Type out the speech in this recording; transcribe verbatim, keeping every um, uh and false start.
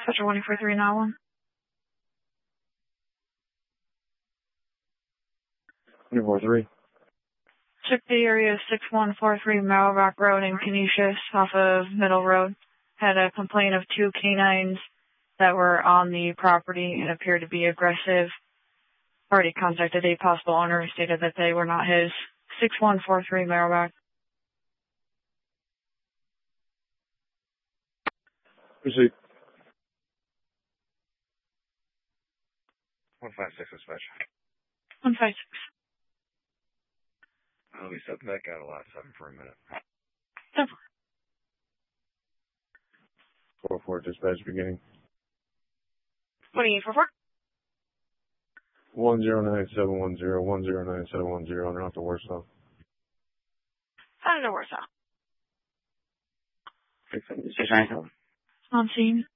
Dispatcher one four three nine one. one four three. Check the area six one four three Merrill Rock Road in Canisius off of Middle Road. Had a complaint of two canines that were on the property and appeared to be aggressive. Already contacted a possible owner and stated that they were not his. six one four three Merrill Rock. Proceed. one five six dispatch. one five six. I'll be stepping back out of lot seven for a minute. Seven. four four dispatch beginning. What do you need for four? one zero nine seven one zero, one zero nine seven one zero, and off the worst stuff. Out of the Warsaw. six seven six nine seven. On scene.